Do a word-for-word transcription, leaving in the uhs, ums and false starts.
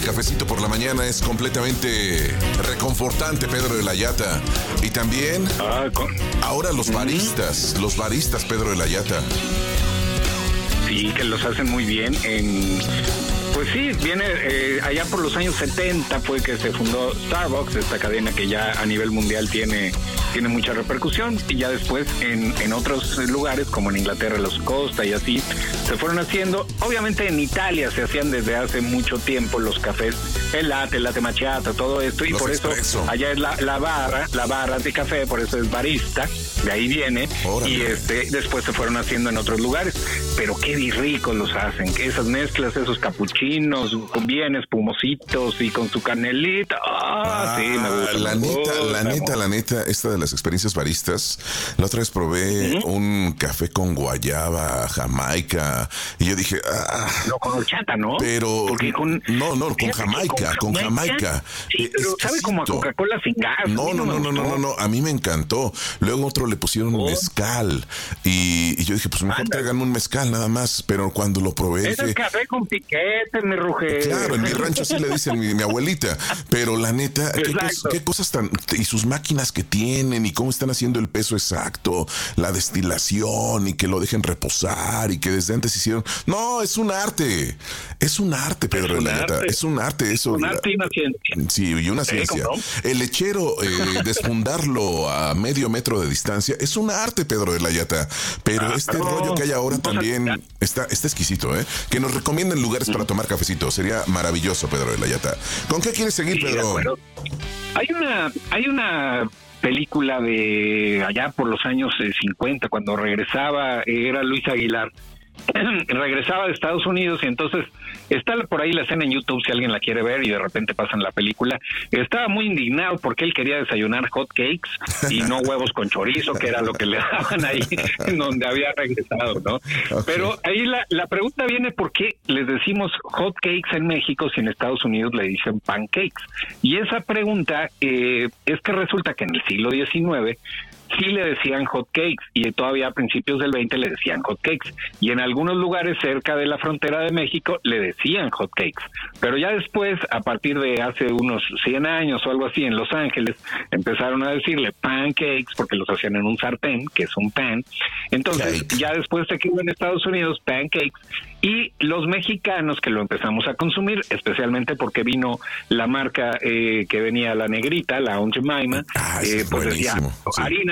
cafecito por la mañana es completamente reconfortante, Pedro de la Yata. Y también, Ah, con... ahora los baristas, uh-huh. los baristas, Pedro de la Yata. Sí, que los hacen muy bien en... Pues sí, viene eh, allá por los años setenta fue que se fundó Starbucks, esta cadena que ya a nivel mundial tiene tiene mucha repercusión, y ya después en, en otros lugares como en Inglaterra, los Costa y así, se fueron haciendo. Obviamente en Italia se hacían desde hace mucho tiempo los cafés, el latte, el latte macchiato, todo esto, y los por expreso. Eso allá es la, la barra, la barra de café, por eso es barista, de ahí viene. Órale. Y este después se fueron haciendo en otros lugares, pero qué ricos los hacen, que esas mezclas, esos capuchinos bien espumositos y con su canelita. Ah, ah sí, me gusta. La neta, la neta, la neta, esta de las experiencias baristas, la otra vez probé ¿Mm? un café con guayaba, jamaica, y yo dije, ah, no, con horchata, ¿no? Pero, Porque con, no, no, con jamaica, con jamaica. Sí, pero exquisito. Sabe como a Coca-Cola sin gas. No, no, no, no, no, no, no, a mí me encantó. Luego otro le pusieron oh. mezcal, y, y yo dije, pues mejor tráiganme un mezcal nada más, pero cuando lo probé es dije... el café con piquete, mi Ruge. Claro, en mi rancho sí le dicen mi, mi abuelita, pero la neta, ¿qué, cos, qué cosas tan... y sus máquinas que tienen, y cómo están haciendo el peso exacto, la destilación, y que lo dejen reposar, y que desde antes hicieron... No, es un arte, es un arte, Pedro de la Yata, es un arte eso. Un arte y una ciencia. Sí, y una ciencia. ¿Eh, el lechero, eh, desfundarlo a medio metro de distancia, es un arte, Pedro de la Yata, pero ah, este no, rollo que hay ahora también está, está exquisito, ¿eh? Que nos recomienden lugares para tomar cafecito, sería maravilloso, Pedro de la Yata. ¿Con qué quieres seguir, sí, Pedro? Hay una, hay una película de allá por los años eh, cincuenta, cuando regresaba, eh, era Luis Aguilar, regresaba de Estados Unidos, y entonces está por ahí la escena en YouTube si alguien la quiere ver, y de repente pasan la película. Estaba muy indignado porque él quería desayunar hot cakes y no huevos con chorizo, que era lo que le daban ahí en donde había regresado, ¿no? Okay. Pero ahí la, la pregunta viene: ¿por qué les decimos hot cakes en México si en Estados Unidos le dicen pancakes? Y esa pregunta eh, es que resulta que en el siglo diecinueve sí le decían hot cakes, y todavía a principios del veinte le decían hot cakes, y en algunos lugares cerca de la frontera de México le decían hot cakes, pero ya después, a partir de hace unos cien años o algo así, en Los Ángeles empezaron a decirle pancakes porque los hacían en un sartén, que es un pan. Entonces Cake. Ya después se quedó en Estados Unidos pancakes, y los mexicanos que lo empezamos a consumir, especialmente porque vino la marca eh, que venía la negrita, la Aunt Jemima, ah, eh, pues decía, sí. harina